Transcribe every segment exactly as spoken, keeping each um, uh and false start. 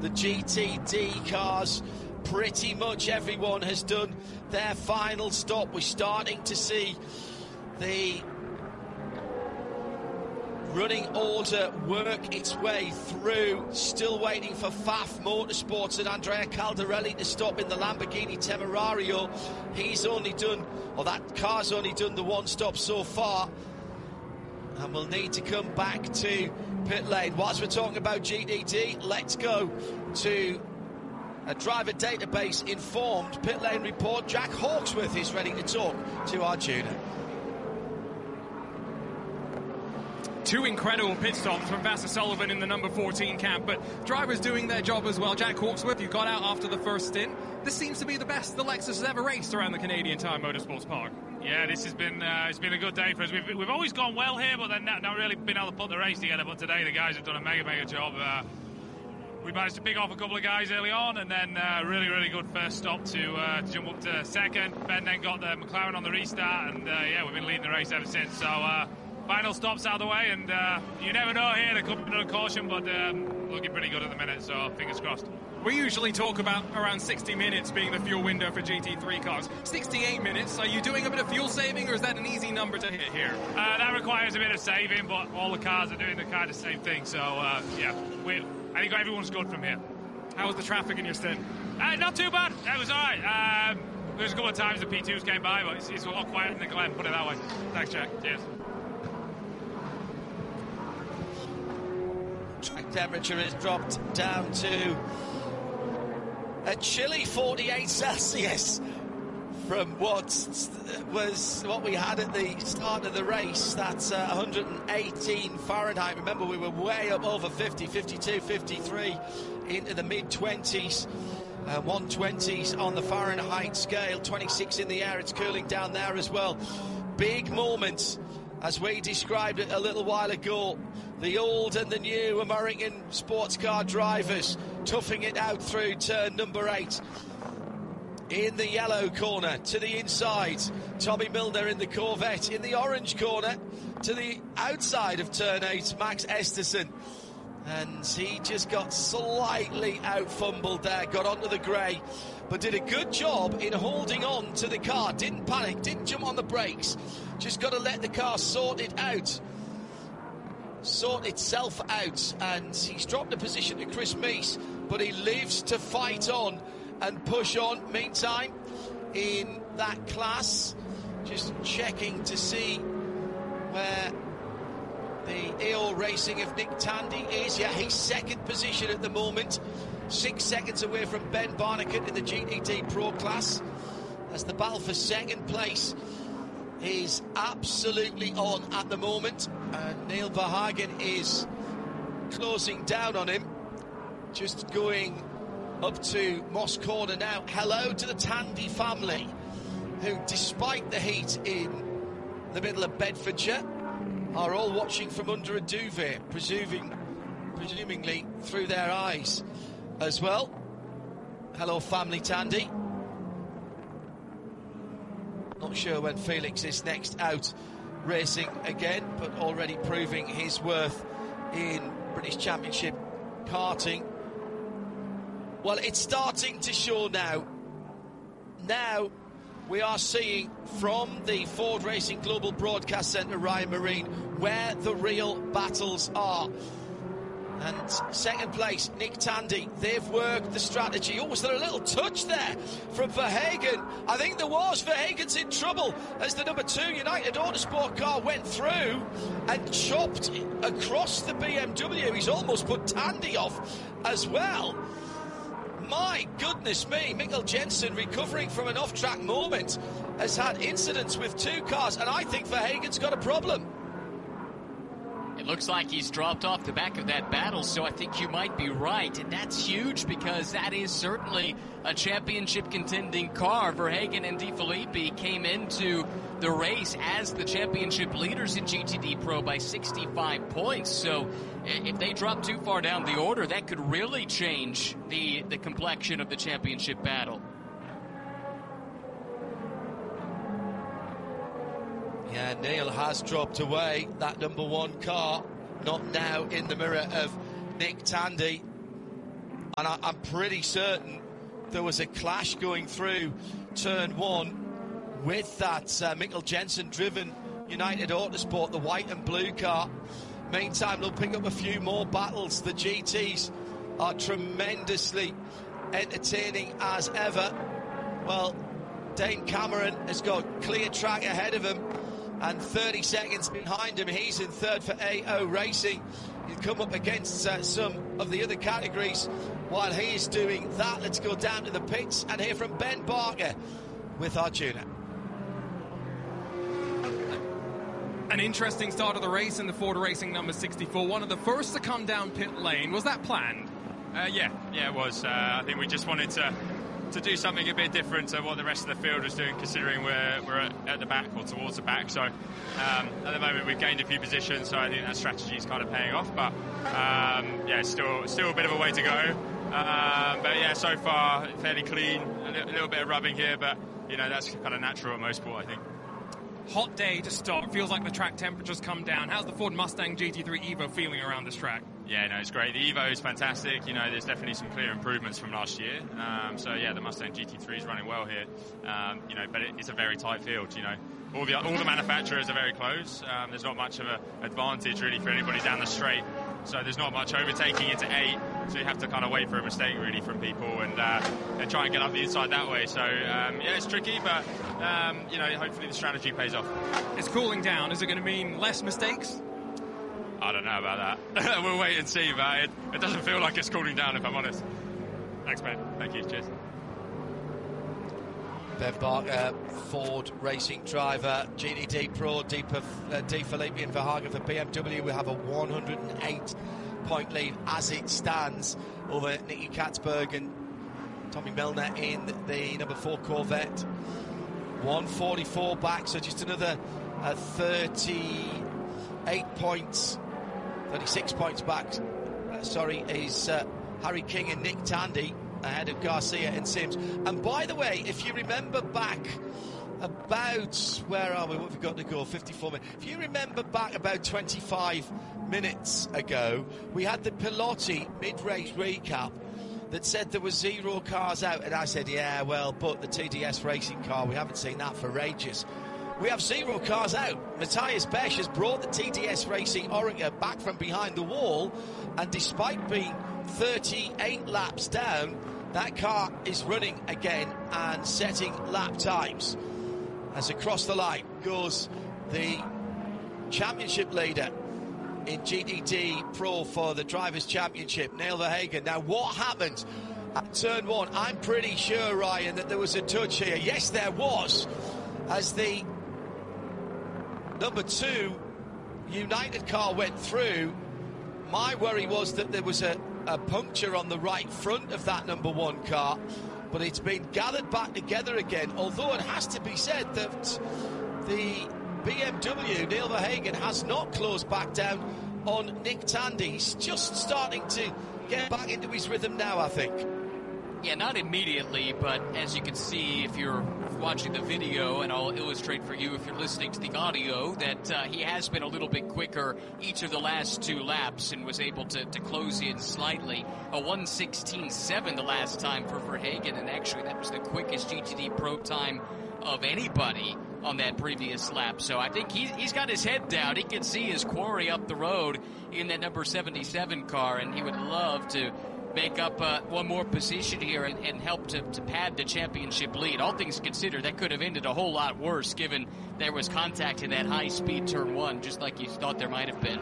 the G T D cars. Pretty much everyone has done their final stop. We're starting to see the running order work its way through. Still waiting for F A F Motorsports and Andrea Caldarelli to stop in the Lamborghini Temerario. He's only done, or that car's only done the one stop so far, and we'll need to come back to pit lane. Whilst we're talking about G D D, let's go to a driver database informed pit lane report. Jack Hawksworth is ready to talk to Arjuna. Two incredible pit stops from Vasser Sullivan in the number fourteen camp, but drivers doing their job as well. Jack Hawksworth, you got out after the first stint. This seems to be the best the Lexus has ever raced around the Canadian Tire Motorsports Park. Yeah, this has been uh, it's been a good day for us. We've, we've always gone well here, but then not, not really been able to put the race together. But today the guys have done a mega, mega job. Uh, we managed to pick off a couple of guys early on, and then uh, really, really good first stop to uh, jump up to second. Ben then got the McLaren on the restart, and uh, yeah, we've been leading the race ever since. So uh, final stops out of the way, and uh, you never know here. There could be another caution, but um, looking pretty good at the minute, so fingers crossed. We usually talk about around sixty minutes being the fuel window for G T three cars. sixty-eight minutes, are you doing a bit of fuel saving, or is that an easy number to hit here? Uh, that requires a bit of saving, but all the cars are doing the kind of same thing, so uh, yeah, we, I think everyone's good from here. How was the traffic in your stint? Uh, not too bad, that was alright. Um, there's a couple of times the P twos came by, but it's, it's a lot quieter in the Glen, put it that way. Thanks, Jack. Cheers. Track temperature has dropped down to a chilly forty-eight Celsius from what was what we had at the start of the race. That's uh, one hundred eighteen Fahrenheit. Remember, we were way up over fifty, fifty-two, fifty-three, into the mid twenties, uh, one twenties on the Fahrenheit scale, twenty-six in the air. It's cooling down there as well. Big moments, as we described it a little while ago. The old and the new American sports car drivers toughing it out through turn number eight. In the yellow corner to the inside, Tommy Milner in the Corvette. In the orange corner to the outside of turn eight, Max Esterson. And he just got slightly out-fumbled there, got onto the grey, but did a good job in holding on to the car. Didn't panic, didn't jump on the brakes. Just got to let the car sort it out. Sort itself out, and he's dropped a position to Chris Meese, but he lives to fight on and push on. Meantime, in that class, just checking to see where the E O Racing of Nick Tandy is. Yeah, he's second position at the moment, six seconds away from Ben Barnicat in the G T D Pro class, as the battle for second place is absolutely on at the moment, and Neil Verhagen is closing down on him, just going up to Moss Corner now. Hello to the Tandy family, who, despite the heat in the middle of Bedfordshire, are all watching from under a duvet, presuming, presumingly through their eyes as well. Hello, family Tandy. Not sure when Felix is next out racing again, but already proving his worth in British Championship karting. Well, it's starting to show now. Now we are seeing from the Ford Racing Global Broadcast Centre, Ryan Marine, where the real battles are. And second place, Nick Tandy. They've worked the strategy. Oh, was there a little touch there from Verhagen? I think there was. Verhagen's in trouble as the number two United Autosport car went through and chopped across the B M W. He's almost put Tandy off as well. My goodness me, Mikkel Jensen, recovering from an off-track moment, has had incidents with two cars, and I think Verhagen's got a problem. It looks like he's dropped off the back of that battle, so I think you might be right. And that's huge, because that is certainly a championship contending car. Verhagen and De Filippi came into the race as the championship leaders in G T D Pro by sixty-five points. So if they drop too far down the order, that could really change the, the complexion of the championship battle. Yeah, Neil has dropped away. That number one car, not now in the mirror of Nick Tandy. And I, I'm pretty certain there was a clash going through turn one with that uh, Mikkel Jensen-driven United Autosport, the white and blue car. Meantime, they'll pick up a few more battles. The G Ts are tremendously entertaining as ever. Well, Dane Cameron has got clear track ahead of him, and thirty seconds behind him. He's in third for A O Racing. He'll come up against uh, some of the other categories while he is doing that. Let's go down to the pits and hear from Ben Barker with Arjuna. An interesting start of the race in the Ford Racing number sixty-four. One of the first to come down pit lane. Was that planned? Uh, yeah, yeah, it was. Uh, I think we just wanted to to do something a bit different to what the rest of the field was doing, considering we're we're at, at the back or towards the back. So um, at the moment we've gained a few positions, so I think that strategy is kind of paying off. But um, yeah, still still a bit of a way to go. Um, but yeah, so far fairly clean. A little, a little bit of rubbing here, but you know that's kind of natural at motorsport, I think. Hot day to start. Feels like the track temperature's come down. How's the Ford Mustang G T three Evo feeling around this track? Yeah, no, it's great. The Evo is fantastic. You know, there's definitely some clear improvements from last year. Um, so yeah, the Mustang G T three is running well here. Um, you know, but it, it's a very tight field. You know, all the all the manufacturers are very close. Um, there's not much of an advantage really for anybody down the straight. So there's not much overtaking into eight. So you have to kind of wait for a mistake really from people and uh, and try and get up the inside that way. So um, yeah, it's tricky, but um, you know, hopefully the strategy pays off. It's cooling down. Is it going to mean less mistakes? I don't know about that. We'll wait and see, but it, it doesn't feel like it's cooling down, if I'm honest. Thanks, man. Thank you. Cheers. Ben Barker, Ford Racing driver, G D D Pro, D. Uh, D. Felipe and Verhagen for B M W. We have a one hundred eight point lead as it stands over Nicky Katzberg and Tommy Milner in the number four Corvette. one forty-four back, so just another uh, thirty-eight points, thirty-six points back. Uh, sorry, is uh, Harry King and Nick Tandy ahead of Garcia and Sims. And by the way, if you remember back about, where are we, what have we got to go, fifty-four minutes. If you remember back about twenty-five minutes ago, we had the Pilotti mid-race recap that said there were zero cars out, and I said, yeah, well, but the T D S racing car, we haven't seen that for ages. We have zero cars out. Matthias Besch has brought the T D S Racing Oreca back from behind the wall, and despite being thirty-eight laps down, that car is running again and setting lap times. As across the line goes the championship leader in G T D Pro for the Drivers' Championship, Neil Verhagen. Now, what happened at turn one? I'm pretty sure, Ryan, that there was a touch here. Yes, there was, as the number two United car went through. My worry was that there was a, a puncture on the right front of that number one car, but it's been gathered back together again, although it has to be said that the B M W, Neil Verhagen, has not closed back down on Nick Tandy. He's just starting to get back into his rhythm now, I think. Yeah, not immediately, but as you can see if you're watching the video, and I'll illustrate for you if you're listening to the audio, that uh, he has been a little bit quicker each of the last two laps and was able to, to close in slightly. A one sixteen seven the last time for Verhagen, and actually that was the quickest G T D Pro time of anybody on that previous lap. So I think he, he's got his head down. He can see his quarry up the road in that number seventy-seven car, and he would love to make up uh, one more position here and, and help to, to pad the championship lead. All things considered, that could have ended a whole lot worse given there was contact in that high-speed turn one, just like you thought there might have been.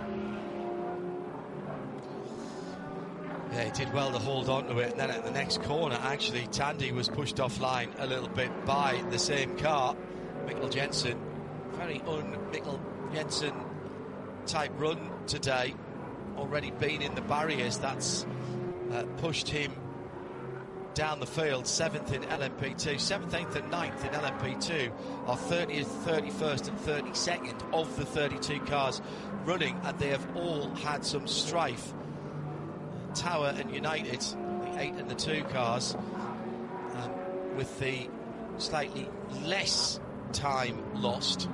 Yeah, he did well to hold on to it, and then at the next corner, actually, Tandy was pushed offline a little bit by the same car, Mikkel Jensen. Very un-Mikkel Jensen type run today. Already been in the barriers. That's Uh, pushed him down the field, seventh in L M P two, seventh, eighth and ninth in L M P two, are thirtieth, thirty-first and thirty-second of the thirty-two cars running, and they have all had some strife. Tower and United, the eight and the two cars, um, with the slightly less time lost,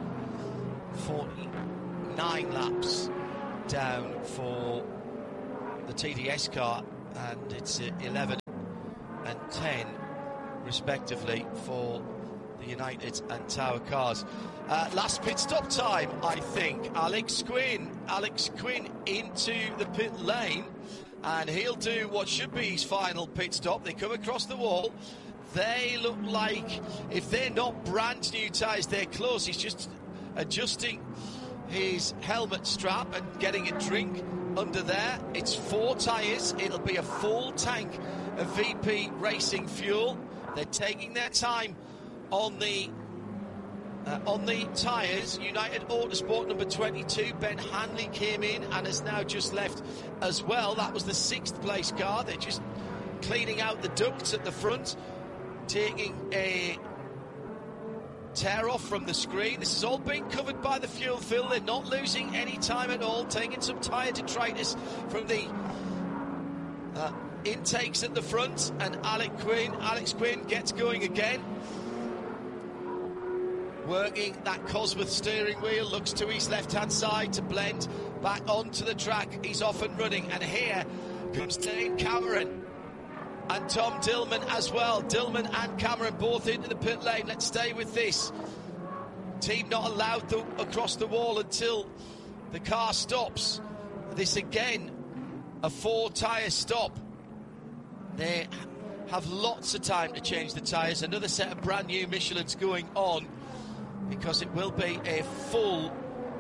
forty-nine laps down for the T D S car and it's eleven and ten respectively for the United and Tower cars. Uh, last pit stop time, I think. Alex Quinn. Alex Quinn into the pit lane, and he'll do what should be his final pit stop. They come across the wall. They look like, if they're not brand new tyres, they're close. He's just adjusting his helmet strap and getting a drink under there. It's four tyres. It'll be a full tank of V P Racing fuel. They're taking their time on the uh, on the tyres. United Autosport number twenty-two, Ben Hanley, came in and has now just left as well. That was the sixth place car. They're just cleaning out the ducts at the front, taking a tear off from the screen. This has all been covered by the fuel fill. They're not losing any time at all, taking some tyre detritus from the uh, intakes at the front, and Alex Quinn, Alex Quinn gets going again, working that Cosworth steering wheel, looks to his left-hand side to blend back onto the track. He's off and running, and here comes Dane Cameron and Tom Dillman as well. Dillman and Cameron both into the pit lane. Let's stay with this. Team not allowed to, across the wall until the car stops. This again, a four-tyre stop. They have lots of time to change the tyres. Another set of brand new Michelins going on, because it will be a full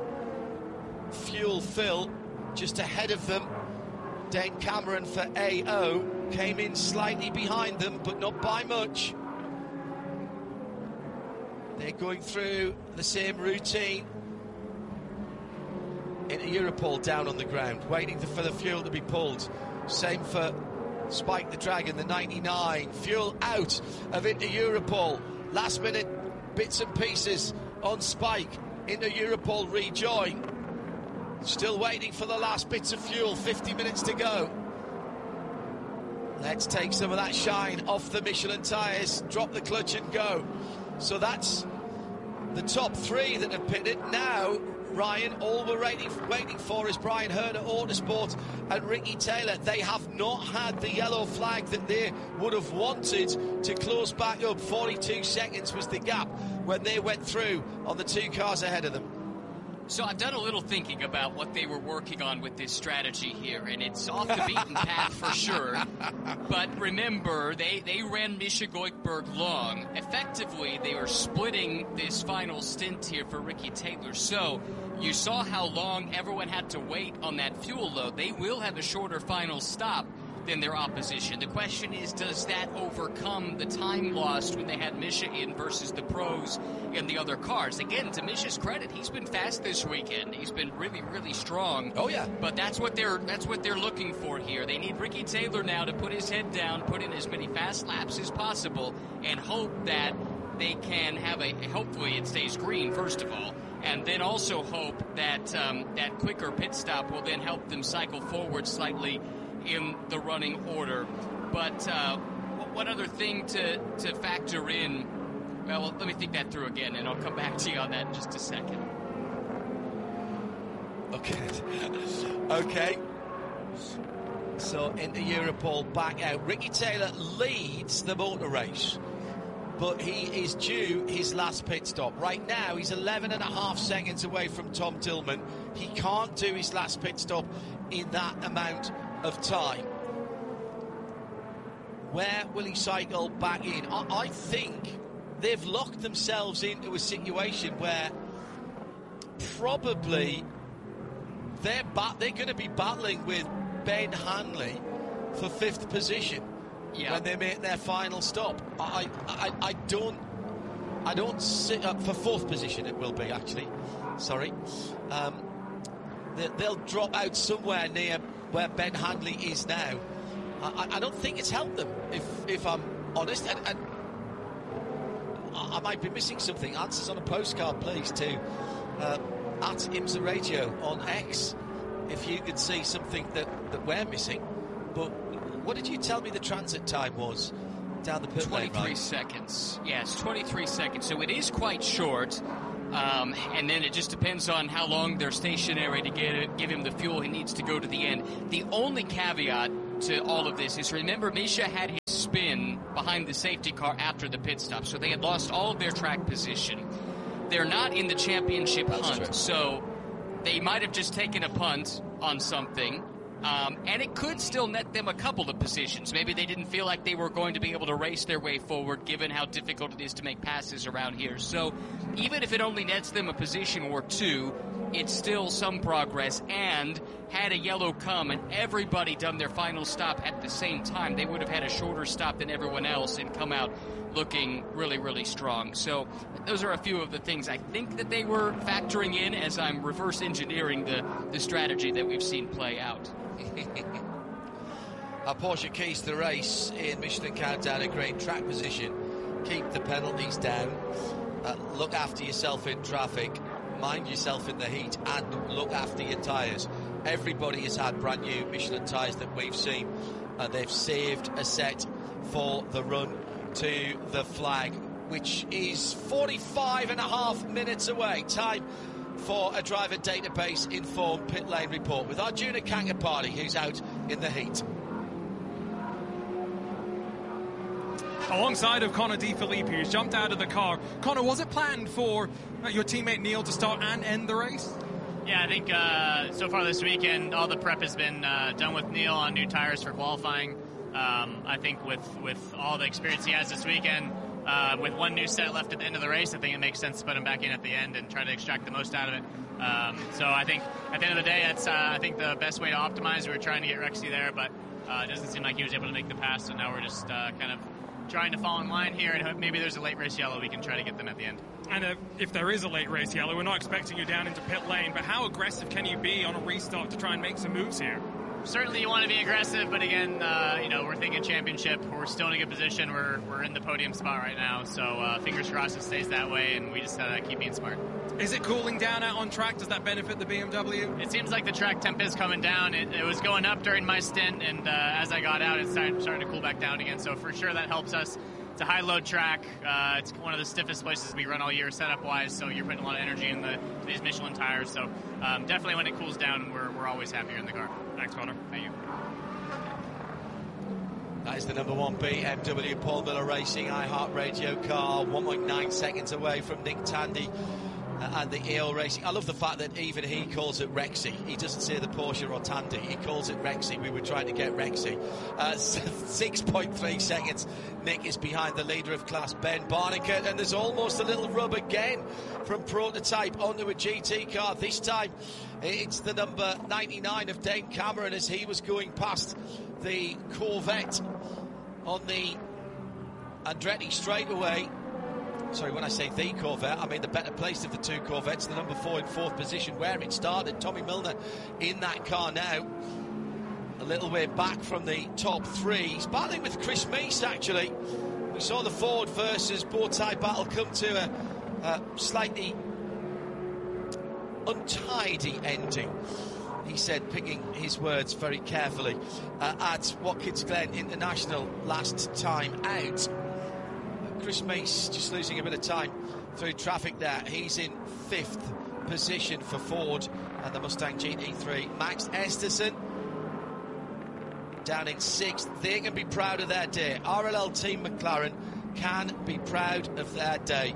fuel fill just ahead of them. Dane Cameron for A O came in slightly behind them, but not by much. They're going through the same routine. Into Europol down on the ground, waiting for the fuel to be pulled. Same for Spike the Dragon, the ninety-nine. Fuel out of Into Europol. Last minute bits and pieces on Spike. Into Europol rejoin. Still waiting for the last bits of fuel. fifty minutes to go. Let's take some of that shine off the Michelin tyres. Drop the clutch and go. So that's the top three that have pitted. Now, Ryan, all we're waiting, waiting for is Brian Herd at Autosport and Ricky Taylor. They have not had the yellow flag that they would have wanted to close back up. forty-two seconds was the gap when they went through on the two cars ahead of them. So I've done a little thinking about what they were working on with this strategy here, and it's off the beaten path for sure. But remember, they, they ran Misha Goikhberg long. Effectively, they were splitting this final stint here for Ricky Taylor. So you saw how long everyone had to wait on that fuel load. They will have a shorter final stop than their opposition. The question is, does that overcome the time lost when they had Misha in versus the pros and the other cars? Again, to Misha's credit, he's been fast this weekend. He's been really, really strong. Oh yeah. But that's what they're that's what they're looking for here. They need Ricky Taylor now to put his head down, put in as many fast laps as possible, and hope that they can have a, hopefully it stays green, first of all, and then also hope that um, that quicker pit stop will then help them cycle forward slightly in the running order. But uh, what other thing to, to factor in? Well, let me think that through again, and I'll come back to you on that in just a second. Okay. Okay. So into Europol, back out. Ricky Taylor leads the motor race, but he is due his last pit stop. Right now, he's eleven and a half seconds away from Tom Dillman. He can't do his last pit stop in that amount of time. Where will he cycle back in? I, I think they've locked themselves into a situation where probably they're ba- they're going to be battling with Ben Hanley for fifth position yeah. when they make their final stop. I I, I don't I don't sit up for fourth position. It will be actually. Sorry, um, they, they'll drop out somewhere near where Ben Hanley is now. I, I don't think it's helped them, if if I'm honest. And, and I, I might be missing something. Answers on a postcard, please, to uh, at IMSA Radio on X, if you could see something that, that we're missing. But what did you tell me the transit time was down the pit lane? twenty-three seconds. Yes, twenty-three seconds. So it is quite short. Um, and then it just depends on how long they're stationary to get it, give him the fuel he needs to go to the end. The only caveat to all of this is, remember, Misha had his spin behind the safety car after the pit stop, so they had lost all of their track position. They're not in the championship That's hunt, true. So they might have just taken a punt on something, um, and it could still net them a couple of positions. Maybe they didn't feel like they were going to be able to race their way forward, given how difficult it is to make passes around here. So even if it only nets them a position or two, it's still some progress. And had a yellow come and everybody done their final stop at the same time, they would have had a shorter stop than everyone else and come out looking really, really strong. So those are a few of the things I think that they were factoring in as I'm reverse engineering the, the strategy that we've seen play out. Our Porsche keys to the race in Michelin Countdown: a great track position. Keep the penalties down. Uh, look after yourself in traffic. Mind yourself in the heat, and look after your tyres. Everybody has had brand new Michelin tyres that we've seen. Uh, they've saved a set for the run to the flag, which is forty-five and a half minutes away. Time for a driver database informed pit lane report with Arjuna Kankapati, who's out in the heat. Alongside of Connor De Phillippi, who's jumped out of the car. Connor, was it planned for uh, your teammate Neil to start and end the race? Yeah, I think uh, so far this weekend, all the prep has been uh, done with Neil on new tires for qualifying. Um, I think with, with all the experience he has this weekend, uh, with one new set left at the end of the race, I think it makes sense to put him back in at the end and try to extract the most out of it. Um, so I think at the end of the day, that's uh, I think the best way to optimize. We were trying to get Rexy there, but uh, it doesn't seem like he was able to make the pass, so now we're just uh, kind of trying to fall in line here, and maybe there's a late race yellow we can try to get them at the end. And uh, if there is a late race yellow, we're not expecting you down into pit lane, but how aggressive can you be on a restart to try and make some moves here? Certainly you want to be aggressive, but again, uh, you know, we're thinking championship. We're still in a good position. We're we're in the podium spot right now, so uh, fingers crossed it stays that way, and we just uh, keep being smart. Is it cooling down out on track? Does that benefit the B M W? It seems like the track temp is coming down. It, it was going up during my stint, and uh, as I got out, it's starting, starting to cool back down again, so for sure that helps us. It's a high-load track. Uh, it's one of the stiffest places we run all year setup-wise, so you're putting a lot of energy in the, these Michelin tires. So um, definitely when it cools down, we're, we're always happier in the car. Thanks, Connor. Thank you. That is the number one B M W Paul Miller Racing iHeartRadio car, one point nine seconds away from Nick Tandy and the E O Racing. I love the fact that even he calls it Rexy. He doesn't say the Porsche or Tandy, he calls it Rexy. We were trying to get Rexy. Uh, six point three seconds. Nick is behind the leader of class, Ben Barnicat, and there's almost a little rub again from prototype onto a G T car. This time it's the number ninety-nine of Dane Cameron as he was going past the Corvette on the Andretti straightaway. Sorry, when I say the Corvette, I mean the better placed of the two Corvettes, the number four in fourth position where it started. Tommy Milner in that car now, a little way back from the top three. He's battling with Chris Meese, actually. We saw the Ford versus Bowtie battle come to a, a slightly untidy ending, he said, picking his words very carefully, uh, at Watkins Glen International last time out. Chris Meese just losing a bit of time through traffic there. He's in fifth position for Ford and the Mustang G T three. Max Esterson down in sixth. They can be proud of their day. R L L Team McLaren can be proud of their day.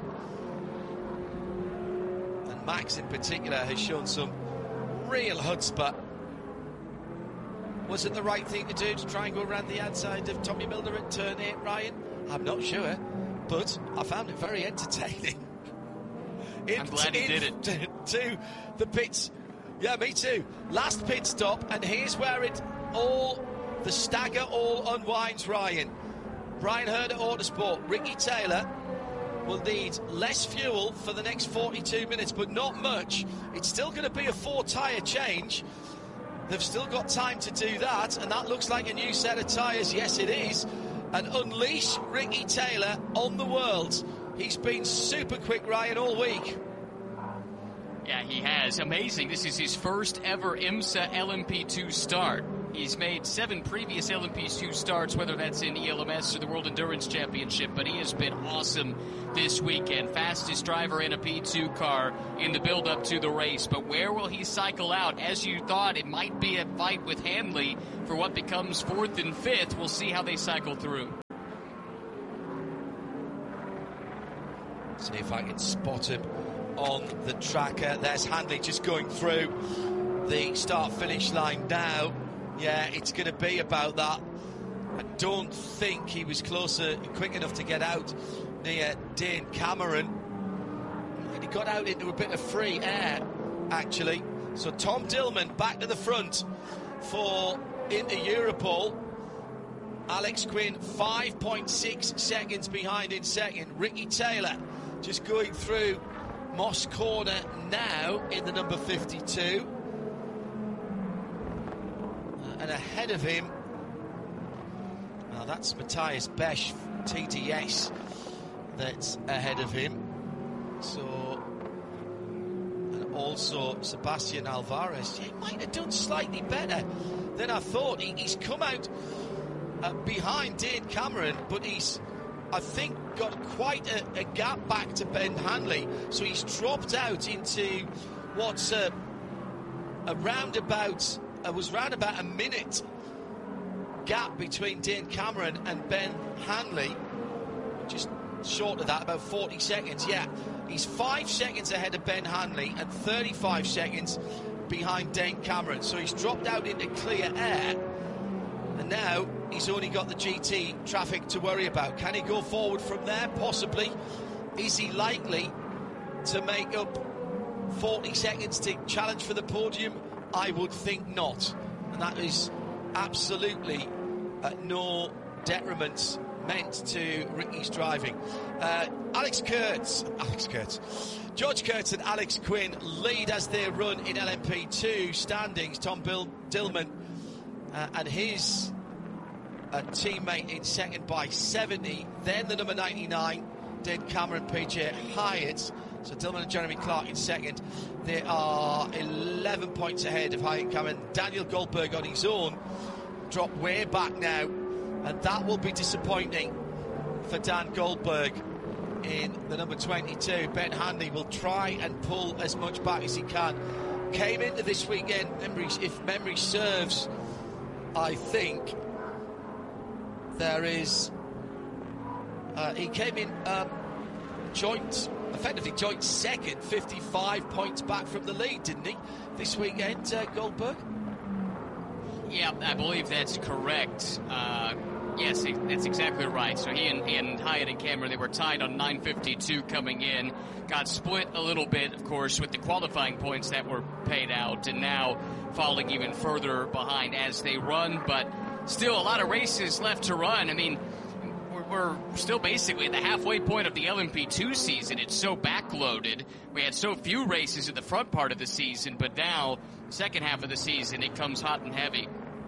And Max in particular has shown some real chutzpah. Was it the right thing to do to try and go around the outside of Tommy Milner at turn eight, Ryan? I'm not sure, but I found it very entertaining. In, I'm glad he in, did it. To the pits. Yeah, me too. Last pit stop, and here's where it all, the stagger all unwinds, Ryan. Brian Herder Autosport, Ricky Taylor will need less fuel for the next forty-two minutes, but not much. It's still going to be a four-tyre change. They've still got time to do that, and that looks like a new set of tyres. Yes, it is. And unleash Ricky Taylor on the world. He's been super quick, Ryan, all week. Yeah, he has. Amazing. This is his first ever IMSA L M P two start. He's made seven previous L M P two starts, whether that's in E L M S or the World Endurance Championship, but he has been awesome this weekend. Fastest driver in a P two car in the build-up to the race. But where will he cycle out? As you thought, it might be a fight with Hanley for what becomes fourth and fifth. We'll see how they cycle through. See if I can spot him on the tracker. There's Handley just going through the start-finish line now. Yeah, it's going to be about that. I don't think he was closer, quick enough to get out near Dane Cameron. He got out into a bit of free air, actually. So Tom Dillman back to the front for Inter Europol. Alex Quinn five point six seconds behind in second. Ricky Taylor just going through Moss Corner now in the number fifty-two. And ahead of him, now that's Matthias Besch, T D S, that's ahead of him. So, and also Sebastian Alvarez. He might have done slightly better than I thought. He, he's come out uh, behind Dane Cameron, but he's, I think, got quite a, a gap back to Ben Hanley. So he's dropped out into what's a, a roundabout. It was round about a minute gap between Dane Cameron and Ben Hanley. Just short of that, about forty seconds. Yeah, he's five seconds ahead of Ben Hanley and thirty-five seconds behind Dane Cameron. So he's dropped out into clear air. And now he's only got the G T traffic to worry about. Can he go forward from there? Possibly. Is he likely to make up forty seconds to challenge for the podium? I would think not, and that is absolutely uh, no detriment meant to Ricky's driving. Uh, Alex Kurtz, Alex Kurtz, George Kurtz and Alex Quinn lead as they run in L M P two standings. Tom Bill Dillman uh, and his uh, teammate in second by seventy. Then the number ninety-nine, Dane Cameron, P J Hyatt. So Dillman and Jeremy Clark in second. They are eleven points ahead of Hyatt Cameron. Daniel Goldberg on his own dropped way back now, and that will be disappointing for Dan Goldberg in the number twenty-two. Ben Hanley will try and pull as much back as he can. Came into this weekend, if memory serves, I think there is uh, he came in um, joint effectively joint second, fifty-five points back from the lead, didn't he, this weekend, uh, Goldberg? Yeah, I believe that's correct. Uh, yes, that's exactly right. So he and, he and Hyatt and Cameron, they were tied on nine fifty-two coming in. Got split a little bit, of course, with the qualifying points that were paid out, and now falling even further behind as they run. But still a lot of races left to run. I mean, we're still basically at the halfway point of the L M P two season. It's so backloaded. We had so few races in the front part of the season, but now, second half of the season, it comes hot and heavy.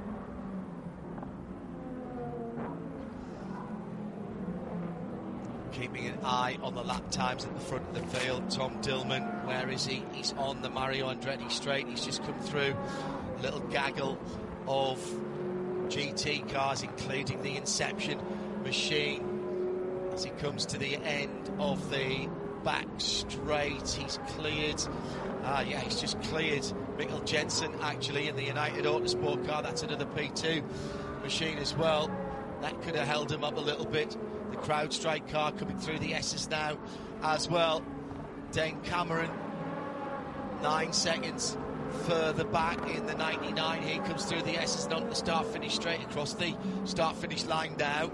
Keeping an eye on the lap times at the front of the field. Tom Dillman, where is he? He's on the Mario Andretti straight. He's just come through a little gaggle of G T cars, including the Inception machine, as he comes to the end of the back straight. He's cleared uh, yeah he's just cleared Mikkel Jensen actually in the United Autosport car. That's another P two machine as well. That could have held him up a little bit. The CrowdStrike car coming through the S's now as well. Dane Cameron nine seconds further back in the ninety-nine. Here comes through the S's, not the start finish, straight across the start finish line now.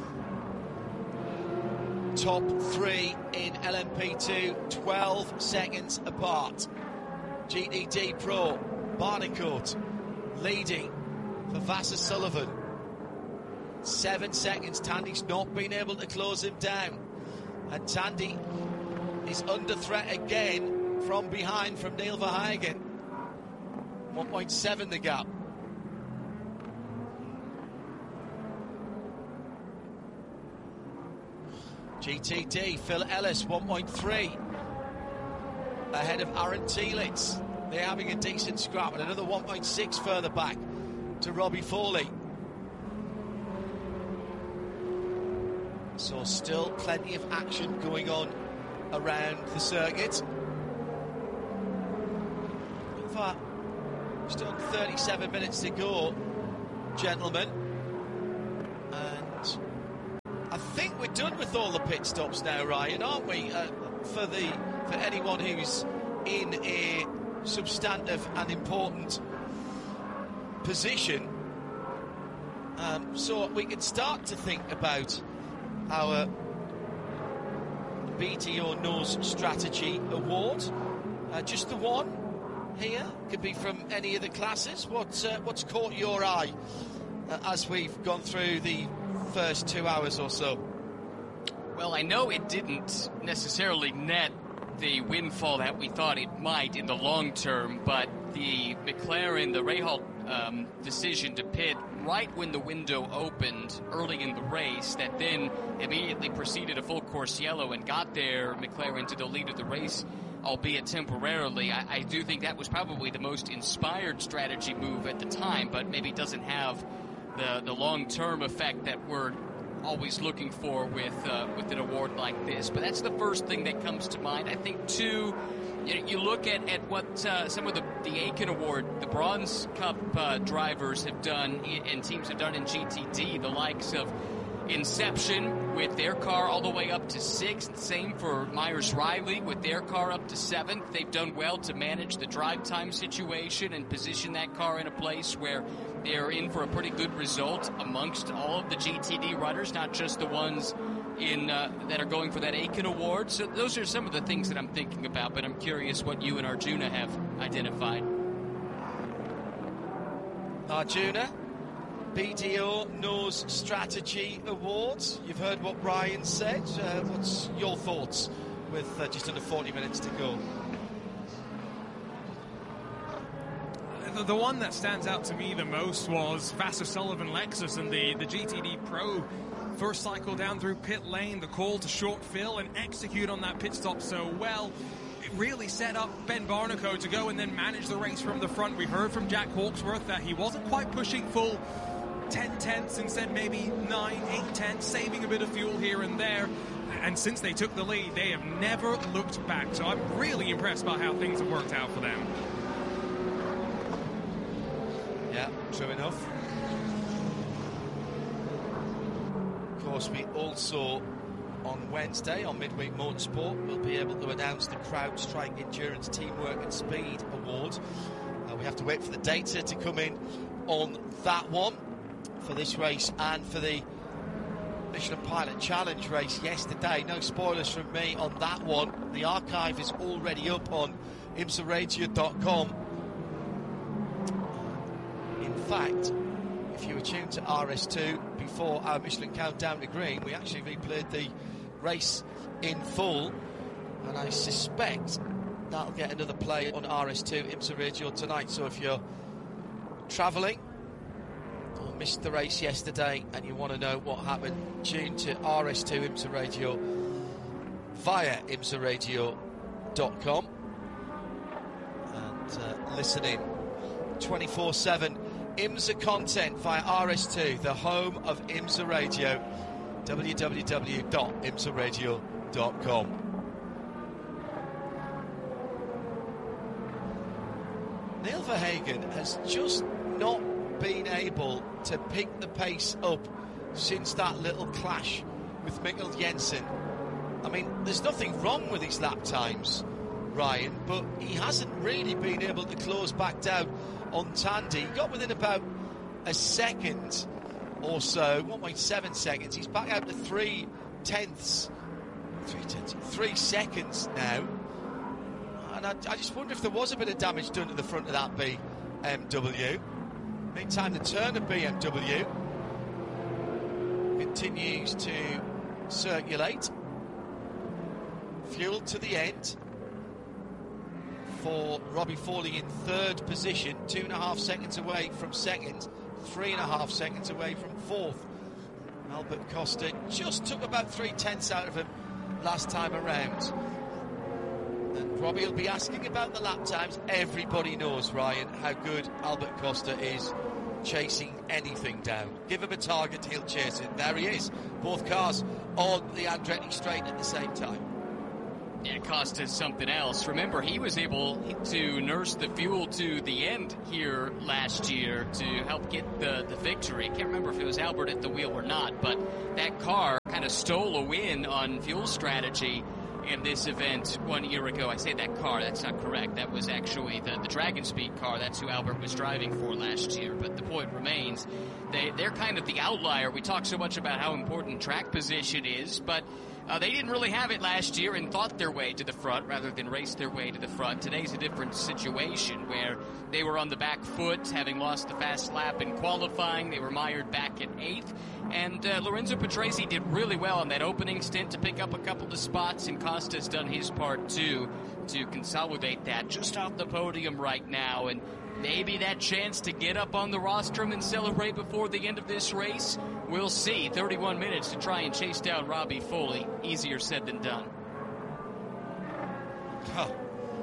Top three in L M P two, twelve seconds apart. G T D Pro, Barnicoat leading for Vasser Sullivan. Seven seconds. Tandy's not been able to close him down. And Tandy is under threat again from behind from Neil Verhagen. one point seven the gap. G T D, Phil Ellis, one point three. Ahead of Aaron Telitz. They're having a decent scrap. And another one point six further back. to Robbie Fawley. So still plenty of action going on around the circuit. In fact, just on thirty-seven minutes to go, gentlemen. And I think we're done with all the pit stops now, Ryan, aren't we? Uh, for the for anyone who's in a substantive and important position. Um, so we can start to think about our B T O Knows Strategy Award. Uh, just the one here, could be from any of the classes. What's, uh, what's caught your eye uh, as we've gone through the first two hours or so? Well, I know it didn't necessarily net the windfall that we thought it might in the long term, but the McLaren, the Rahal um, decision to pit right when the window opened early in the race, that then immediately proceeded a full course yellow and got there McLaren to the lead of the race, albeit temporarily. I, I do think that was probably the most inspired strategy move at the time, but maybe doesn't have the, the long-term effect that we're always looking for with uh, with an award like this. But that's the first thing that comes to mind. I think, too, you, you look at, at what uh, some of the, the Aiken Award, the Bronze Cup uh, drivers have done and teams have done in G T D, the likes of Inception with their car all the way up to sixth. Same for Myers-Riley with their car up to seventh. They've done well to manage the drive time situation and position that car in a place where they're in for a pretty good result amongst all of the G T D runners, not just the ones in uh, that are going for that Aiken Award. So those are some of the things that I'm thinking about, but I'm curious what you and Arjuna have identified. Arjuna, B T O Knows Strategy Awards. You've heard what Ryan said. Uh, what's your thoughts with uh, just under forty minutes to go? The, the one that stands out to me the most was Vasser Sullivan Lexus and the, the G T D Pro. First cycle down through pit lane, the call to short fill and execute on that pit stop so well. It really set up Ben Barnicoat to go and then manage the race from the front. We heard from Jack Hawksworth that he wasn't quite pushing full ten tenths, instead maybe nine, eight tenths, saving a bit of fuel here and there. And since they took the lead, they have never looked back. So I'm really impressed by how things have worked out for them. Yeah, true enough. Of course, we also, on Wednesday, on Midweek Motorsport, will be able to announce the CrowdStrike Endurance Teamwork and Speed Award. Uh, we have to wait for the data to come in on that one for this race and for the Michelin Pilot Challenge race yesterday. No spoilers from me on that one. The archive is already up on imsa radio dot com. In fact, if you were tuned to R S two before our Michelin Countdown to Green, we actually replayed the race in full, and I suspect that'll get another play on R S two IMSA Radio tonight. So if you're travelling or missed the race yesterday and you want to know what happened, tune to R S two IMSA Radio via imsa radio dot com and uh, listen in. twenty-four seven IMSA content via R S two, the home of IMSA Radio, w w w dot imsa radio dot com. Neil Verhagen has just not been able to pick the pace up since that little clash with Mikkel Jensen. I mean, there's nothing wrong with his lap times, Ryan, but he hasn't really been able to close back down on Tandy. He got within about a second or so, one point seven seconds. He's back out to three tenths, three tenths, three seconds now. And I, I just wonder if there was a bit of damage done to the front of that B M W. Meantime, the Turner B M W continues to circulate. Fuel to the end for Robbie Fawley in third position, two and a half seconds away from second, three and a half seconds away from fourth. Albert Costa just took about three tenths out of him last time around. And Robbie will be asking about the lap times. Everybody knows, Ryan, how good Albert Costa is chasing anything down. Give him a target, he'll chase it. There he is. Both cars on the Andretti straight at the same time. Yeah, Costa's something else. Remember, he was able to nurse the fuel to the end here last year to help get the, the victory. I can't remember if it was Albert at the wheel or not, but that car kind of stole a win on fuel strategy in this event one year ago. I say that car, that's not correct. That was actually the, the Dragon Speed car. That's who Albert was driving for last year. But the point remains, they, they're kind of the outlier. We talk so much about how important track position is, but Uh, they didn't really have it last year and thought their way to the front rather than race their way to the front. Today's a different situation where they were on the back foot, having lost the fast lap in qualifying. They were mired back in eighth. And uh, Lorenzo Patrese did really well on that opening stint to pick up a couple of spots, and Costa's done his part too to consolidate that just off the podium right now. And maybe that chance to get up on the rostrum and celebrate before the end of this race. We'll see. thirty-one minutes to try and chase down Robbie Foley. Easier said than done. Huh.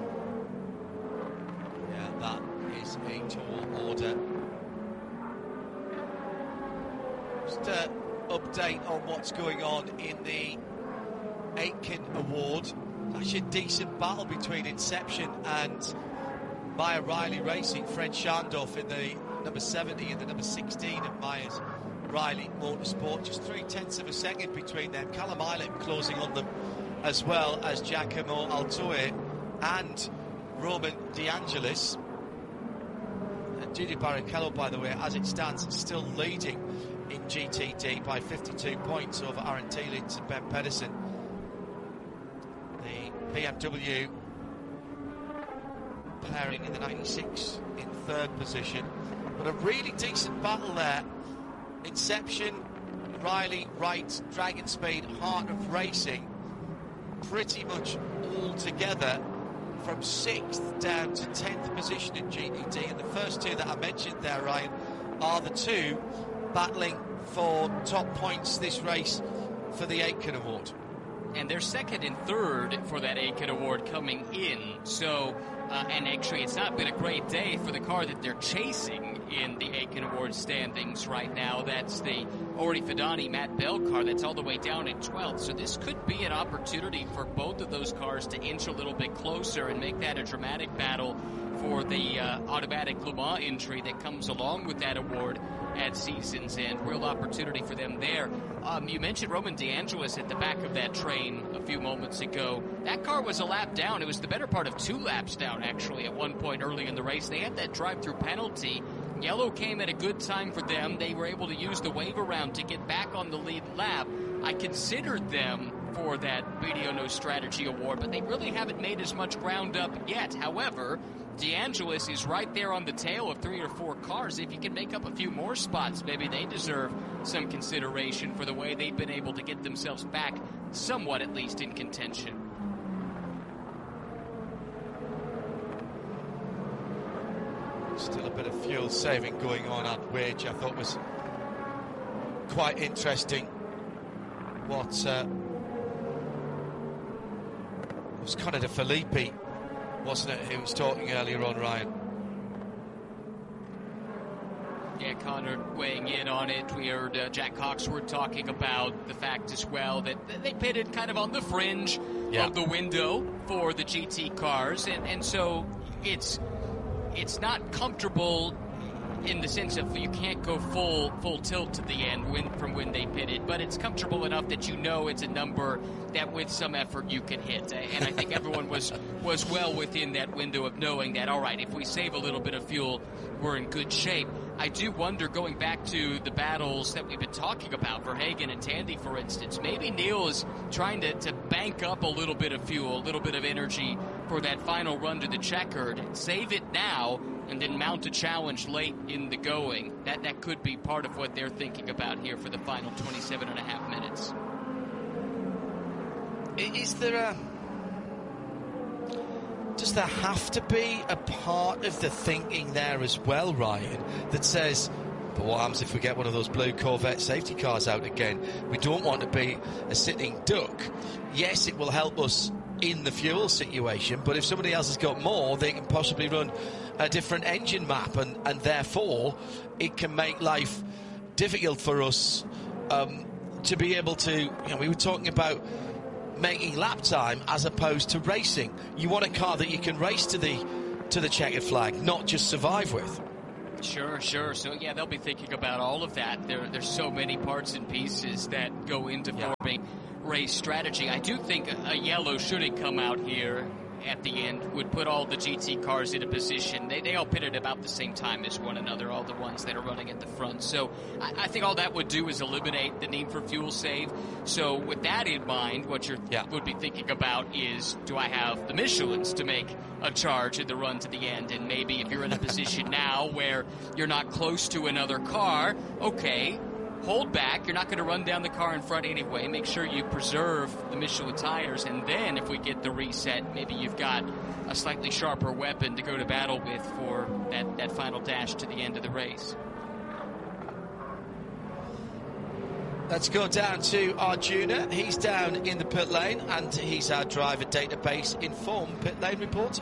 Yeah, that is a tall order. Just an update on what's going on in the Aitken Award. Actually a decent battle between Inception and Maya Riley Racing. Fred Schandorf in the number seventy and the number sixteen of Maya's Riley Motorsport. Just three tenths of a second between them. Callum Eilert closing on them, as well as Giacomo Altoe and Roman De Angelis. And Gigi Barrichello, by the way, as it stands, still leading in G T D by fifty-two points over Aaron Teelitz and Ben Pedersen. The B M W pairing in the ninety-six in third position, but a really decent battle there. Inception, Riley, Wright, Dragon Speed, Heart of Racing, pretty much all together from sixth down to tenth position in G T D. And the first two that I mentioned there, Ryan, are the two battling for top points this race for the Aitken Award. And they're second and third for that Aitken Award coming in. So, uh, and actually it's not been a great day for the car that they're chasing in the Aitken Award standings right now. That's the Ori Fidani Matt Bell car that's all the way down in twelfth. So this could be an opportunity for both of those cars to inch a little bit closer and make that a dramatic battle for the uh, automatic Le Mans entry that comes along with that award at season's end. Real opportunity for them there. Um, you mentioned Roman De Angelis at the back of that train a few moments ago. That car was a lap down. It was the better part of two laps down, actually, at one point early in the race. They had that drive-through penalty. Yellow came at a good time for them. They were able to use the wave around to get back on the lead lap. I considered them for that B D O No Strategy Award, but they really haven't made as much ground up yet. However, De Angelis is right there on the tail of three or four cars. If you can make up a few more spots, maybe they deserve some consideration for the way they've been able to get themselves back, somewhat at least, in contention. Still a bit of fuel saving going on at Wedge. I thought was quite interesting. What uh, was Conor De Filippi, wasn't it, who was talking earlier on, Ryan? Yeah, Connor weighing in on it. We heard uh, Jack Hawksworth talking about the fact as well that they pitted kind of on the fringe yeah. of the window for the G T cars, and, and so it's it's not comfortable in the sense of you can't go full full tilt to the end when, from when they pitted, but it's comfortable enough that you know it's a number that with some effort you can hit. And I think everyone was was well within that window of knowing that, all right, if we save a little bit of fuel, we're in good shape. I do wonder, going back to the battles that we've been talking about for Hagan and Tandy, for instance, maybe Neil is trying to, to bank up a little bit of fuel, a little bit of energy for that final run to the checkered. Save it now and then mount a challenge late in the going. That that could be part of what they're thinking about here for the final twenty-seven and a half minutes. Is there a... Does there have to be a part of the thinking there as well, Ryan, that says, but what happens if we get one of those blue Corvette safety cars out again? We don't want to be a sitting duck. Yes, it will help us in the fuel situation, but if somebody else has got more, they can possibly run a different engine map, and, and therefore it can make life difficult for us um, to be able to, you know, we were talking about making lap time as opposed to racing. You want a car that you can race to the to the checkered flag, not just survive with. Sure, sure. So, yeah, they'll be thinking about all of that. There, there's so many parts and pieces that go into yeah. forming race strategy. I do think a, a yellow shouldn't come out here at the end, would put all the G T cars in a position. They, they all pitted about the same time as one another, all the ones that are running at the front. So I, I think all that would do is eliminate the need for fuel save. So with that in mind, what you yeah. would be thinking about is, do I have the Michelins to make a charge in the run to the end? And maybe if you're in a position now where you're not close to another car, okay, hold back. You're not going to run down the car in front anyway. Make sure you preserve the Michelin tires, and then if we get the reset, maybe you've got a slightly sharper weapon to go to battle with for that, that final dash to the end of the race. Let's go down to Arjuna. He's down in the pit lane, and he's our driver database informed pit lane reporter.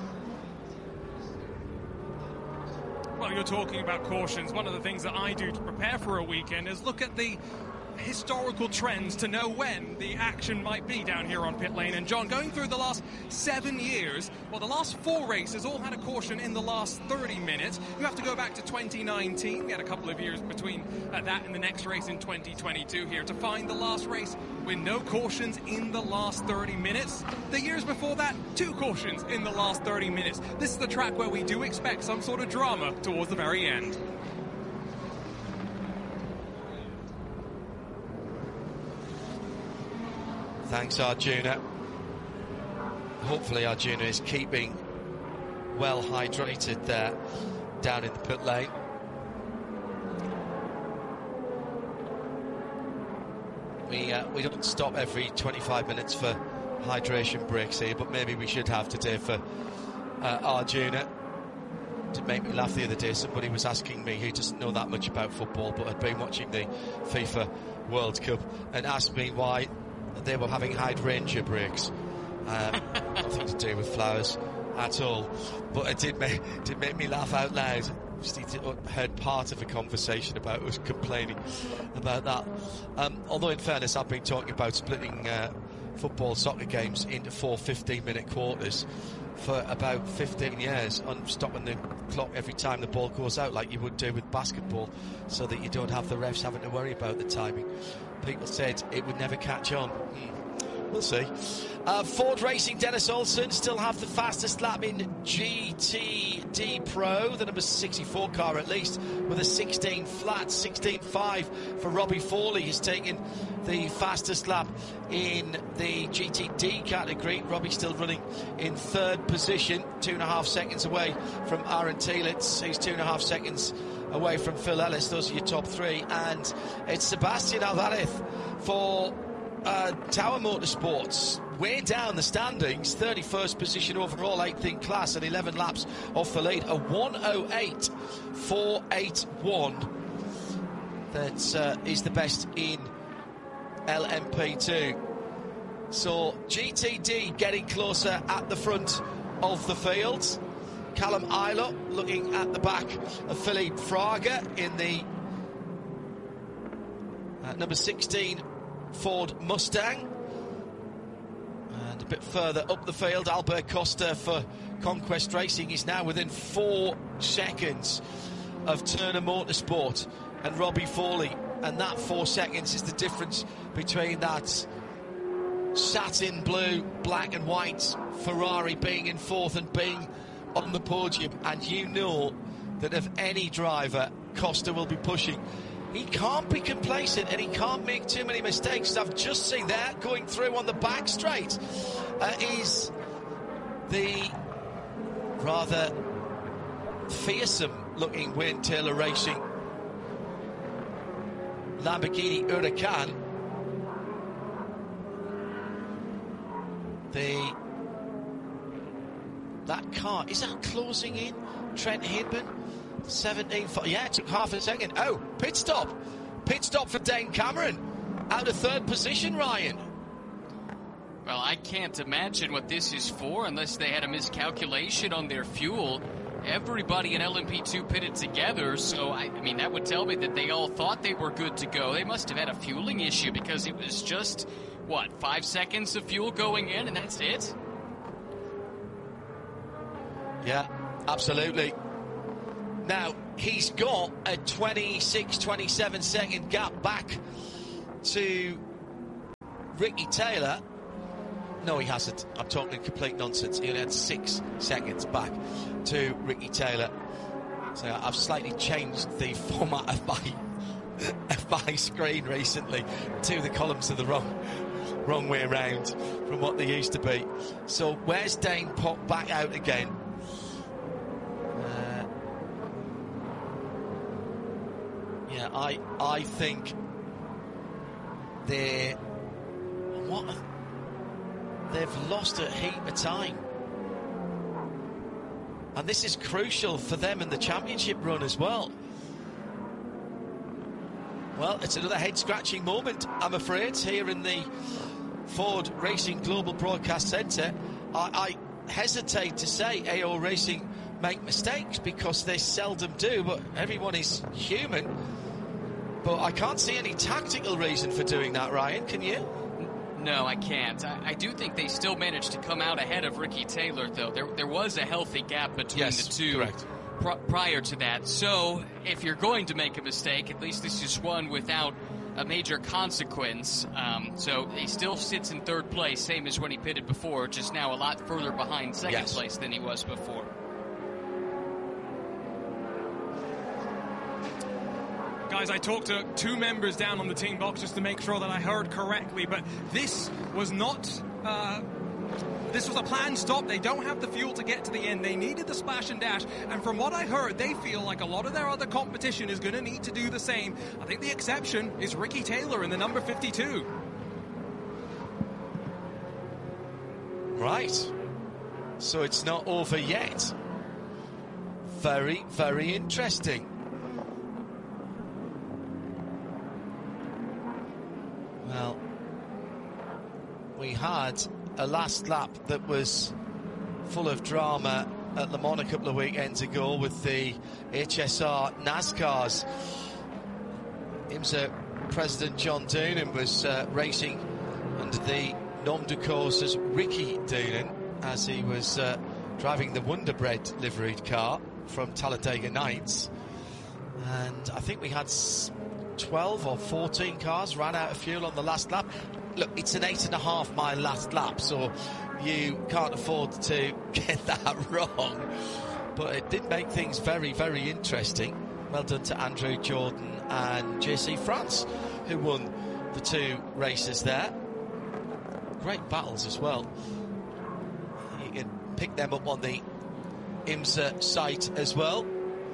Well, you're talking about cautions. One of the things that I do to prepare for a weekend is look at the historical trends to know when the action might be down here on pit lane. And John, going through the last seven years, well, the last four races all had a caution in the last thirty minutes. You have to go back to twenty nineteen. We had a couple of years between uh, that and the next race in twenty twenty-two here to find the last race with no cautions in the last thirty minutes. The years before that, two cautions in the last thirty minutes. This is the track where we do expect some sort of drama towards the very end. Thanks, Arjuna. Hopefully Arjuna is keeping well hydrated there down in the pit lane. We uh, we don't stop every twenty-five minutes for hydration breaks here, but maybe we should have today for uh, Arjuna. To make me laugh the other day, somebody was asking me, who doesn't know that much about football but had been watching the FIFA World Cup, and asked me why they were having hydrangea breaks. Um, nothing to do with flowers at all, but it did make, did make me laugh out loud. Just heard part of a conversation about us complaining about that. Um, although in fairness, I've been talking about splitting uh, football soccer games into four fifteen minute quarters for about fifteen years, and stopping the clock every time the ball goes out, like you would do with basketball, so that you don't have the refs having to worry about the timing. People said it would never catch on. Hmm. We'll see. Uh, Ford Racing, Dennis Olsen still have the fastest lap in G T D Pro, the number sixty-four car at least, with a sixteen flat, sixteen five for Robbie Fawley. He's taken the fastest lap in the G T D category. Robbie still running in third position, two and a half seconds away from Aaron Telitz, who's two and a half seconds away from Phil Ellis. Those are your top three, and it's Sebastian Alvarez for uh, Tower Motorsports. Way down the standings, thirty-first position overall, eighth in class, and eleven laps off the lead. A one oh eight four eighty-one. That uh, is the best in L M P two. So G T D getting closer at the front of the field. Callum Ilott looking at the back of Philippe Fraga in the uh, number sixteen Ford Mustang. And a bit further up the field, Albert Costa for Conquest Racing is now within four seconds of Turner Motorsport and Robbie Fawley. And that four seconds is the difference between that satin blue, black and white Ferrari being in fourth and being on the podium. And you know that if any driver, Costa will be pushing. He can't be complacent and he can't make too many mistakes. I've just seen that going through on the back straight uh, is the rather fearsome looking Wayne Taylor Racing Lamborghini Huracan. The that car, is that closing in? Trent Hindman, seventeen, yeah, it took half a second. Oh, pit stop. Pit stop for Dane Cameron. Out of third position, Ryan. Well, I can't imagine what this is for unless they had a miscalculation on their fuel. Everybody in L M P two pitted together, so I, I mean, that would tell me that they all thought they were good to go. They must have had a fueling issue because it was just, what, five seconds of fuel going in and that's it? Yeah, absolutely. Now, he's got a twenty-six, twenty-seven second gap back to Ricky Taylor. No, he hasn't. I'm talking complete nonsense. He only had six seconds back to Ricky Taylor. So I've slightly changed the format of my, of my screen recently to the columns are the wrong, wrong way around from what they used to be. So where's Dane popped back out again? Uh, yeah, I I think they're what. They've lost a heap of time. And this is crucial for them in the championship run as well. Well, it's another head-scratching moment, I'm afraid, here in the Ford Racing Global Broadcast Centre. I, I hesitate to say A O Racing make mistakes because they seldom do, but everyone is human. But I can't see any tactical reason for doing that, Ryan, can you? No, I can't. I, I do think they still managed to come out ahead of Ricky Taylor, though. There, there was a healthy gap between yes, the two correct. Pr- prior to that. So, if you're going to make a mistake, at least this is one without a major consequence. Um, so, he still sits in third place, same as when he pitted before, just now a lot further behind second yes. place than he was before. Guys, I talked to two members down on the team box just to make sure that I heard correctly, but this was not... Uh, this was a planned stop. They don't have the fuel to get to the end. They needed the splash and dash, and from what I heard, they feel like a lot of their other competition is going to need to do the same. I think the exception is Ricky Taylor in the number fifty-two. Right. So it's not over yet. Very, very interesting. Well, we had a last lap that was full of drama at Le Mans a couple of weekends ago with the H S R NASCARs. IMSA President John Doonan was uh, racing under the nom de course as Ricky Doonan as he was uh, driving the Wonderbread liveried car from Talladega Nights. And I think we had twelve or fourteen cars ran out of fuel on the last lap. Look, it's an eight and a half mile last lap, so you can't afford to get that wrong. But it did make things very, very interesting. Well done to Andrew Jordan and J C France, who won the two races there. Great battles as well. You can pick them up on the IMSA site as well.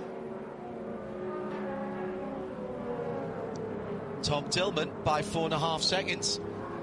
Tom Tillman by four and a half seconds.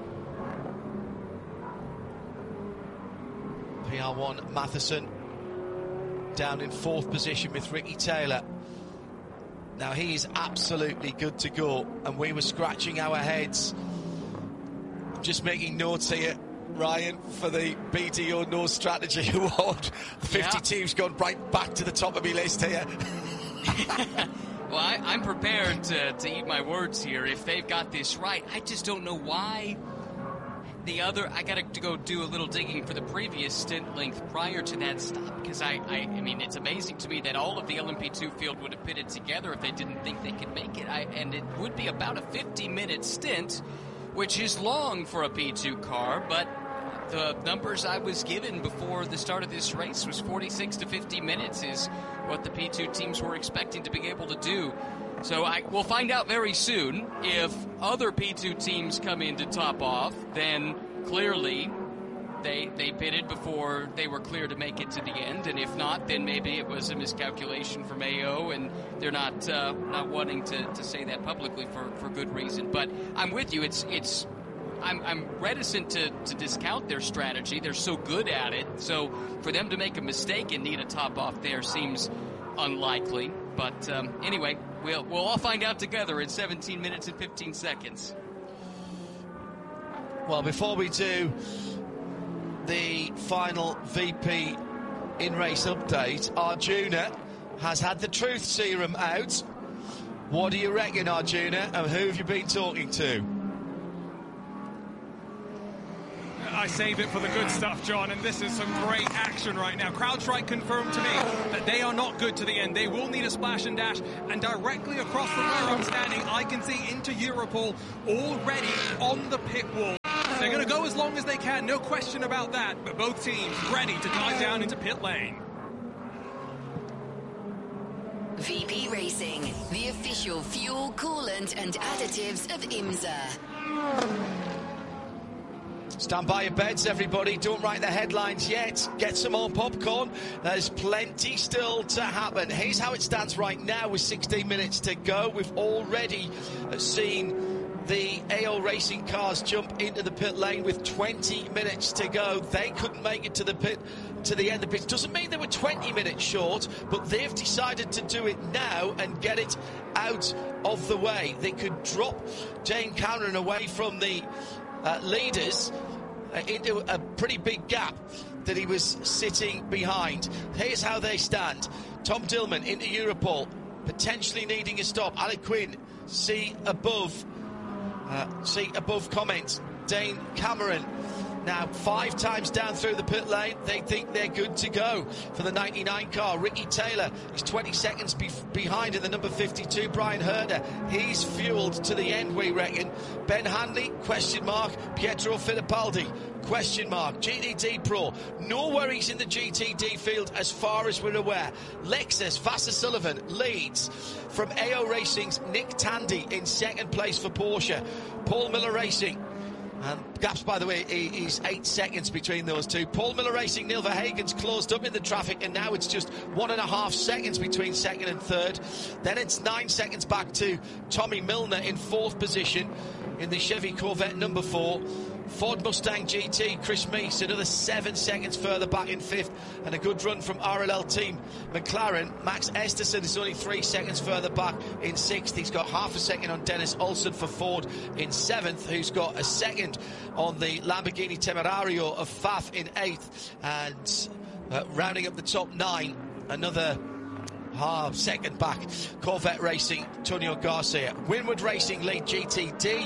P R one Matheson down in fourth position with Ricky Taylor. Now he is absolutely good to go, and we were scratching our heads. I'm just making notes here, Ryan, for the B D O No Strategy Award. fifty-two's yeah. gone right back to the top of my list here. Well, I, I'm prepared to, to eat my words here if they've got this right. I just don't know why the other... I got to go do a little digging for the previous stint length prior to that stop, because I, I, I mean, it's amazing to me that all of the L M P two field would have pitted together if they didn't think they could make it. I, and it would be about a fifty-minute stint, which is long for a P two car, but the numbers I was given before the start of this race was forty-six to fifty minutes is what the P two teams were expecting to be able to do. So I, we'll find out very soon. If other P two teams come in to top off, then clearly they they pitted before they were clear to make it to the end. And if not, then maybe it was a miscalculation from A O, and they're not uh, not wanting to, to say that publicly for, for good reason. But I'm with you. It's it's. I'm, I'm reticent to, to discount their strategy. They're so good at it. So for them to make a mistake and need a top off there seems unlikely. But um, anyway, we'll we'll all find out together in seventeen minutes and fifteen seconds. Well, before we do the final V P in-race update, Arjuna has had the truth serum out. What do you reckon, Arjuna, and who have you been talking to? I save it for the good stuff, John, and this is some great action right now. CrowdStrike confirmed to me that they are not good to the end. They will need a splash and dash, and directly across from where I'm standing, I can see into Europol already on the pit wall. They're going to go as long as they can, no question about that, but both teams ready to dive down into pit lane. V P Racing, the official fuel, coolant and additives of IMSA. Stand by your beds, everybody. Don't write the headlines yet. Get some more popcorn. There's plenty still to happen. Here's how it stands right now with sixteen minutes to go. We've already seen the A O Racing cars jump into the pit lane with twenty minutes to go. They couldn't make it to the pit, to the end of the pit. Doesn't mean they were twenty minutes short, but they've decided to do it now and get it out of the way. They could drop Dane Cameron away from the Uh, leaders uh, into a pretty big gap that he was sitting behind. Here's how they stand. Tom Dillman into Europol, potentially needing a stop. Alec Quinn, see above, uh, see above comments. Dane Cameron now five times down through the pit lane. They think they're good to go for the ninety-nine car. Ricky Taylor is twenty seconds be behind in the number fifty-two, Brian Herder. He's fueled to the end, we reckon. Ben Hanley, question mark. Pietro Fittipaldi, question mark. G T D Pro, no worries in the G T D field as far as we're aware. Lexus, Vasser Sullivan leads from A O Racing's Nick Tandy in second place for Porsche. Paul Miller Racing, and gaps, by the way, is eight seconds between those two. Paul Miller Racing, Neil Verhagen's closed up in the traffic, and now it's just one and a half seconds between second and third. Then it's nine seconds back to Tommy Milner in fourth position in the Chevy Corvette number four. Ford Mustang G T, Chris Meese, another seven seconds further back in fifth, and a good run from R L L team McLaren. Max Esterson is only three seconds further back in sixth. He's got half a second on Dennis Olsen for Ford in seventh, who's got a second on the Lamborghini Temerario of Faf in eighth, and uh, rounding up the top nine, another half second back, Corvette Racing, Tonio Garcia. Winward Racing lead G T D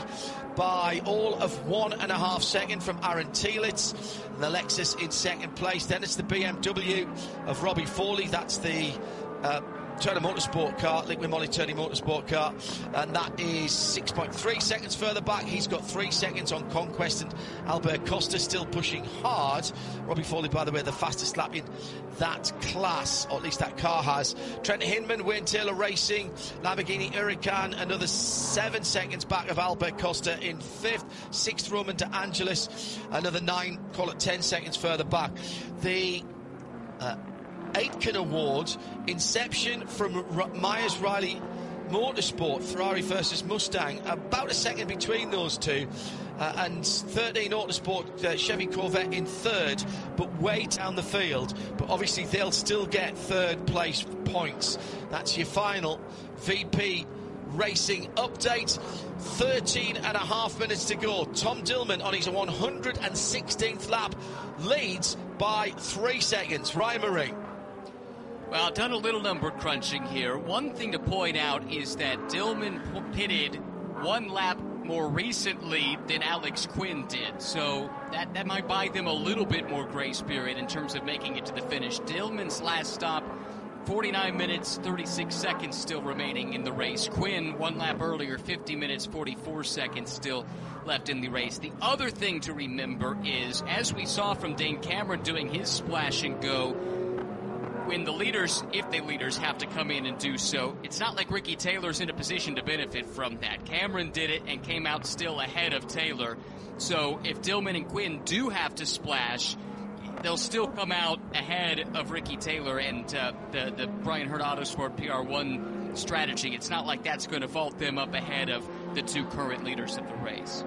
by all of one and a half second from Aaron Tielitz. The Lexus in second place. Then it's the B M W of Robbie Foley. That's the uh, Turner Motorsport car, Liquid Moly Turner Motorsport car, and that is six point three seconds further back. He's got three seconds on Conquest, and Albert Costa still pushing hard. Robbie Foley, by the way, the fastest lap in that class, or at least that car has. Trent Hinman, Wayne Taylor Racing, Lamborghini Huracan, another seven seconds back of Albert Costa in fifth. Sixth, Roman De Angelis, another nine, call it ten seconds further back. The uh, Aitken Award, Inception from R Myers Riley Motorsport, Ferrari versus Mustang, about a second between those two, uh, and thirteen Autosport uh, Chevy Corvette in third, but way down the field. But obviously they'll still get third place points. That's your final V P Racing update. thirteen and a half minutes to go. Tom Dillman on his one hundred sixteenth lap leads by three seconds. Ryan Marie. Well, I've done a little number crunching here. One thing to point out is that Dillman pitted one lap more recently than Alex Quinn did. So that, that might buy them a little bit more grace period in terms of making it to the finish. Dillman's last stop, forty-nine minutes, thirty-six seconds still remaining in the race. Quinn, one lap earlier, fifty minutes, forty-four seconds still left in the race. The other thing to remember is, as we saw from Dane Cameron doing his splash and go, when the leaders, if the leaders have to come in and do so, it's not like Ricky Taylor's in a position to benefit from that. Cameron did it and came out still ahead of Taylor. So if Dillman and Quinn do have to splash, they'll still come out ahead of Ricky Taylor and uh, the, the Brian Herd Autosport P R one strategy. It's not like that's going to vault them up ahead of the two current leaders of the race.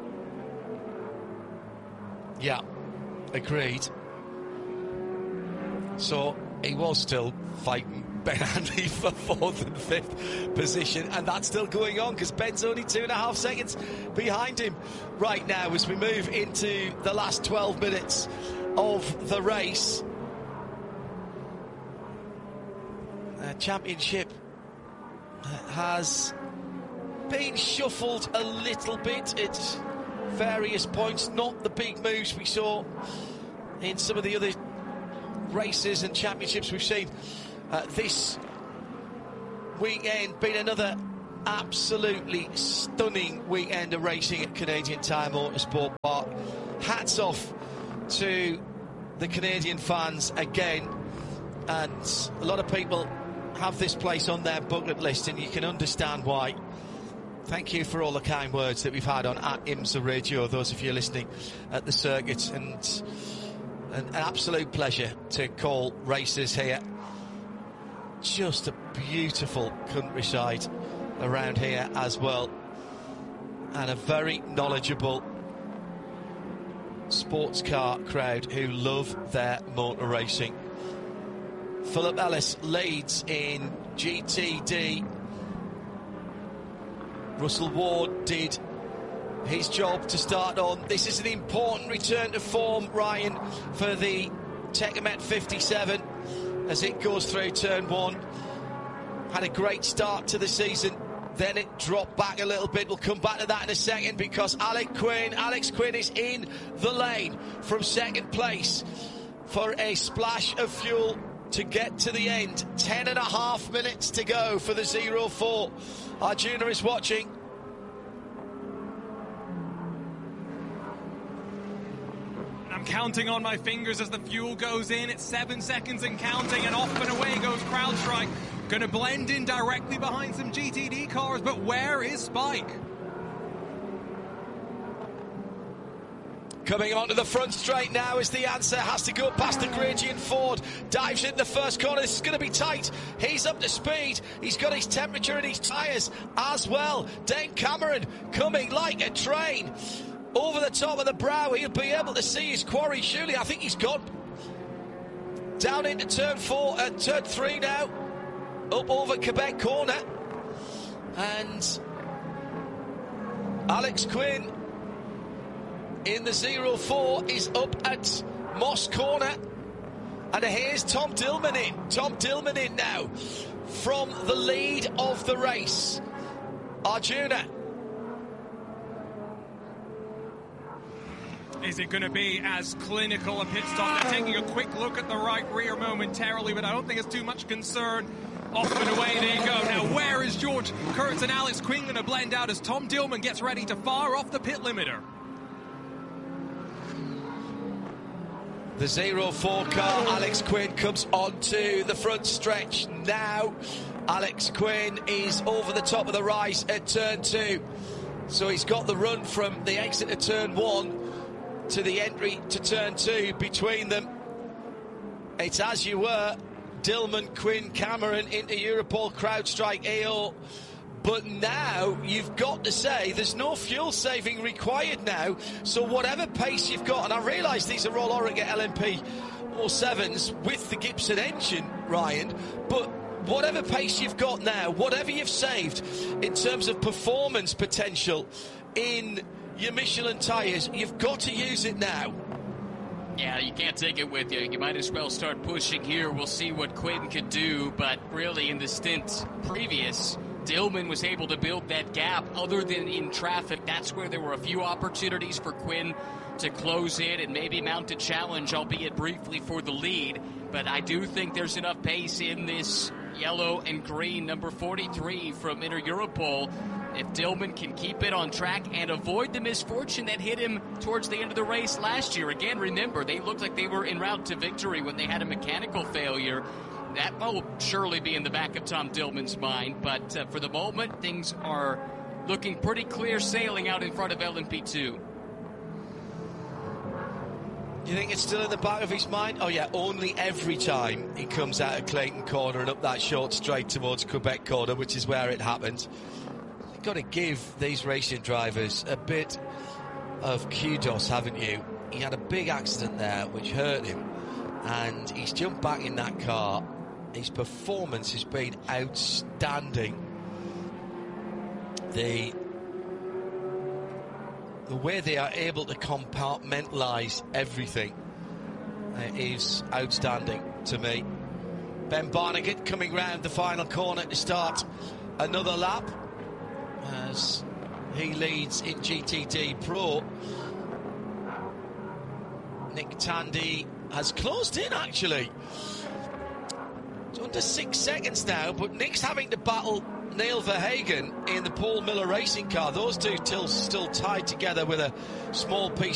Yeah, agreed. So he was still fighting Ben Handley for fourth and fifth position, and that's still going on because Ben's only two and a half seconds behind him right now as we move into the last twelve minutes of the race. Uh, championship has been shuffled a little bit at various points, not the big moves we saw in some of the other races and championships we've seen uh, this weekend. Been another absolutely stunning weekend of racing at Canadian Tire Motorsport Park. Hats off to the Canadian fans again, and a lot of people have this place on their bucket list, and you can understand why. Thank you for all the kind words that we've had on at IMSA Radio, those of you listening at the circuit, and an, an absolute pleasure to call races here. Just a beautiful countryside around here as well, and a very knowledgeable sports car crowd who love their motor racing. Philip Ellis leads in G T D. Russell Ward did his job to start on. This is an important return to form, Ryan, for the Techemet fifty-seven as it goes through turn one. Had a great start to the season, then it dropped back a little bit. We'll come back to that in a second because Alex Quinn, Alex Quinn is in the lane from second place for a splash of fuel to get to the end. Ten and a half minutes to go for the zero four. Arjuna is watching. I'm counting on my fingers as the fuel goes in. It's seven seconds and counting, and off and away goes CrowdStrike. Going to blend in directly behind some G T D cars, but where is Spike? Coming onto the front straight now is the answer. Has to go past the Gradian Ford. Dives in the first corner. This is going to be tight. He's up to speed. He's got his temperature in his tyres as well. Dane Cameron coming like a train over the top of the brow. He'll be able to see his quarry. Surely, I think he's gone down into turn four, uh, turn three now. Up over Quebec corner. And Alex Quinn in the zero four is up at Moss Corner. And here's Tom Dillman in. Tom Dillman in now from the lead of the race. Arjuna. Is it going to be as clinical a pit stop? They're taking a quick look at the right rear momentarily, but I don't think it's too much concern. Off and away they go. Now, where is George Kurtz and Alex Quinn going to blend out as Tom Dillman gets ready to fire off the pit limiter? The zero four car, Alex Quinn, comes onto the front stretch now. Alex Quinn is over the top of the rise at turn two. So he's got the run from the exit of turn one to the entry to turn two between them. It's as you were. Dillman, Quinn, Cameron into Europol, CrowdStrike, A O. But now you've got to say there's no fuel saving required now. So whatever pace you've got, and I realise these are all Oregon L M P oh sevens with the Gibson engine, Ryan, but whatever pace you've got now, whatever you've saved in terms of performance potential in your Michelin tyres, you've got to use it now. Yeah, you can't take it with you. You might as well start pushing here. We'll see what Quinn could do, but really in the stint previous, Dillman was able to build that gap. Other than in traffic, that's where there were a few opportunities for Quinn to close in and maybe mount a challenge, albeit briefly, for the lead. But I do think there's enough pace in this yellow and green number forty-three from Inter Europol. If Dillman can keep it on track and avoid the misfortune that hit him towards the end of the race last year. Again, remember, they looked like they were en route to victory when they had a mechanical failure. That will surely be in the back of Tom Dillman's mind. But uh, for the moment, things are looking pretty clear sailing out in front of L M P two. You think it's still in the back of his mind? Oh, yeah, only every time he comes out of Clayton Corner and up that short straight towards Quebec Corner, which is where it happened. You've got to give these racing drivers a bit of kudos, haven't you? He had a big accident there which hurt him, and he's jumped back in that car his performance has been outstanding. The the way they are able to compartmentalise everything uh, is outstanding to me. Ben Barnegat coming round the final corner to start another lap as he leads in G T D Pro. Nick Tandy has closed in, actually. It's under six seconds now, but Nick's having to battle Neil Verhagen in the Paul Miller racing car. Those two still, still tied together with a small piece